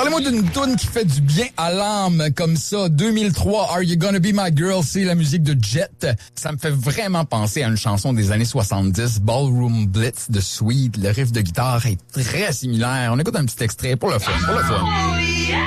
Parlez-moi d'une toune qui fait du bien à l'âme comme ça. 2003, Are You Gonna Be My Girl? C'est la musique de Jet. Ça me fait vraiment penser à une chanson des années 70, Ballroom Blitz de Sweet. Le riff de guitare est très similaire. On écoute un petit extrait pour le fun.